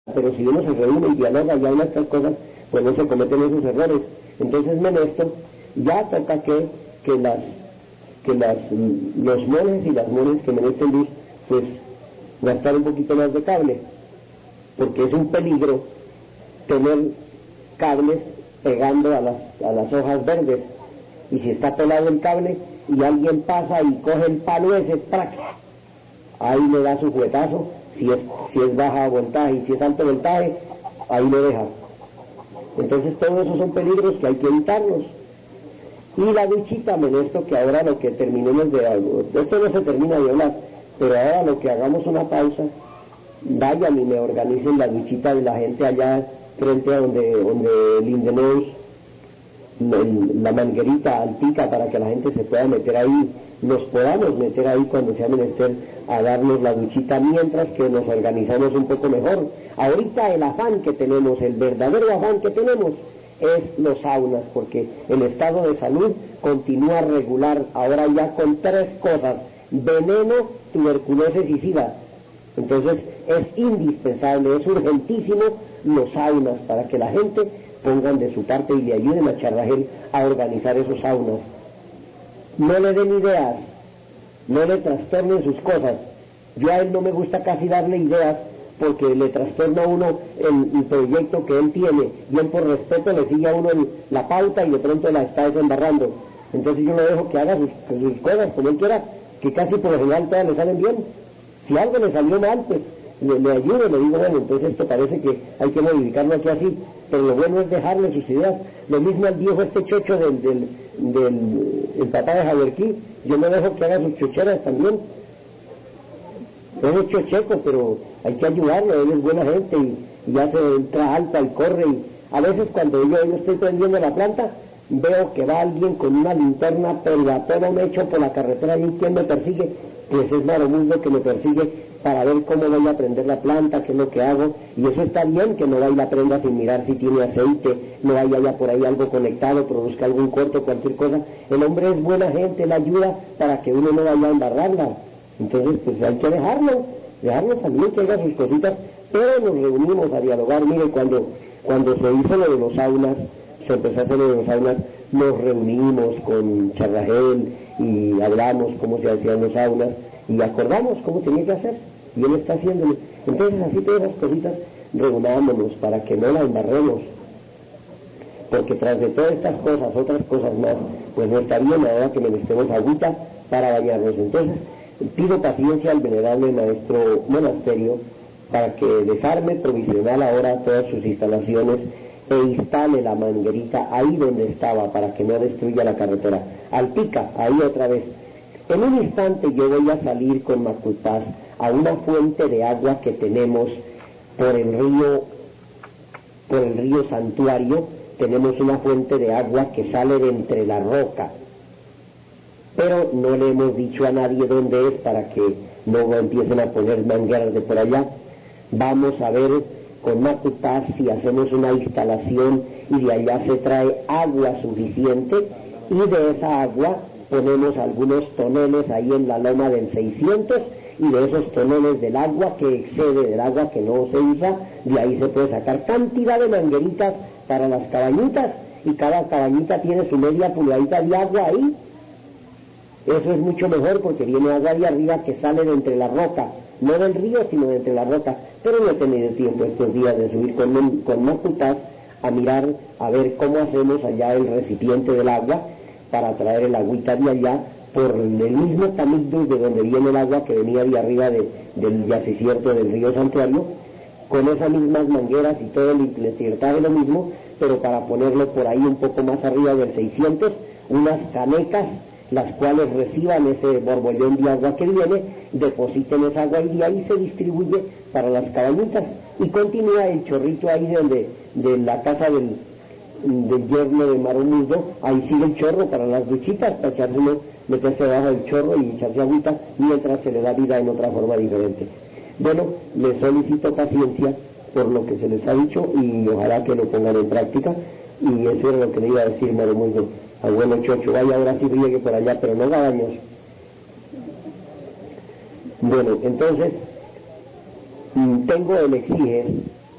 pero si uno se reúne y dialoga y habla estas cosas, pues no se cometen esos errores. Entonces, Menesto, ya toca los monjes y las monjas que menesten luz, pues gastar un poquito más de cable, porque es un peligro tener cables pegando a las hojas verdes, y si está pelado el cable y alguien pasa y coge el palo ese, ¡prac!, ahí le da su juguetazo. Si es baja voltaje y si es alto voltaje, ahí lo deja. Entonces todos esos son peligros que hay que evitarlos. Y la duchita, Menesto, que ahora lo que terminemos de algo, esto no se termina de hablar, pero ahora lo que hagamos una pausa, vayan y me organicen la duchita de la gente allá frente a donde Lindeneus, la manguerita altica, para que la gente se pueda meter ahí, nos podamos meter ahí cuando sea menester a darnos la duchita, mientras que nos organizamos un poco mejor. Ahorita el afán que tenemos, el verdadero afán que tenemos, es los saunas, porque el estado de salud continúa regular ahora ya con 3 cosas: veneno, tuberculosis y sida. Entonces es indispensable, es urgentísimo los saunas, para que la gente pongan de su parte y le ayuden a Charragel a organizar esos saunas. No le den ideas, no le trastornen sus cosas. Yo a él no me gusta casi darle ideas, porque le trastorna a uno el proyecto que él tiene. Bien, por respeto le sigue a uno la pauta y de pronto la está desembarrando. Entonces yo lo dejo que haga sus cosas como él quiera, que casi por lo general todas le salen bien. Si algo le salió mal, pues le ayudo, le digo, bueno, entonces esto parece que hay que modificarlo aquí así, pero lo bueno es dejarle sus ideas. Lo mismo al viejo chocho el papá de Javerquí, yo me dejo que haga sus chocheras también. Él es chocheco, pero hay que ayudarlo, él es buena gente y ya se entra alta y corre, y a veces cuando yo estoy prendiendo la planta, veo que va alguien con una linterna, pero a todo me echo por la carretera, y ¿quién me persigue? Pues es Maromundo que me persigue para ver cómo voy a prender la planta, qué es lo que hago, y eso está bien, que no vaya a prenda sin mirar si tiene aceite, no vaya por ahí algo conectado, produzca algún corto, cualquier cosa. El hombre es buena gente, él ayuda para que uno no vaya a embarrarla. Entonces pues hay que dejarlo salir, que haga sus cositas, pero nos reunimos a dialogar. Mire, cuando se hizo lo de los saunas, se empezó a hacer lo de los saunas, nos reunimos con Charragel y hablamos cómo se hacían los saunas y acordamos cómo tenía que hacer, y él está haciéndolo. Entonces así todas las cositas, reunámonos para que no la embarremos, porque tras de todas estas cosas, otras cosas más, pues no está bien ahora que necesitemos agüita para bañarnos. Entonces pido paciencia al venerable maestro monasterio para que desarme provisional ahora todas sus instalaciones e instale la manguerita ahí donde estaba, para que no destruya la carretera. Altica, ahí otra vez. En un instante yo voy a salir con Macutaz a una fuente de agua que tenemos por el río Santuario. Tenemos una fuente de agua que sale de entre la roca, pero no le hemos dicho a nadie dónde es, para que no empiecen a poner mangueras de por allá. Vamos a ver con Macutaz si hacemos una instalación y de allá se trae agua suficiente, y de esa agua ponemos algunos toneles ahí en la loma del 600, y de esos toneles del agua que excede del agua que no se usa, de ahí se puede sacar cantidad de mangueritas para las cabañitas, y cada cabañita tiene su media pulgadita de agua ahí. Eso es mucho mejor, porque viene agua de arriba que sale de entre la roca, no del río sino de entre la roca. Pero no he tenido tiempo estos días de subir con Macutaz a mirar, a ver cómo hacemos allá el recipiente del agua para traer el agüita de allá por el mismo camino de donde viene el agua que venía de arriba del yacimiento del río Santuario, con esas mismas mangueras y todo les de lo mismo, pero para ponerlo por ahí un poco más arriba del 600, unas canecas, las cuales reciban ese borbollón de agua que viene, depositen esa agua y de ahí se distribuye para las cabañitas, y continúa el chorrito ahí de la casa del yerno de Maromundo, ahí sigue el chorro para las duchitas, para echarse meterse debajo del chorro y echarse agüita, mientras se le da vida en otra forma diferente. Bueno, les solicito paciencia por lo que se les ha dicho, y ojalá que lo pongan en práctica, y eso es lo que le iba a decir Maromundo. Abuelo Chocho, vaya ahora sí riegue por allá, pero no haga daños. Bueno, entonces tengo el exige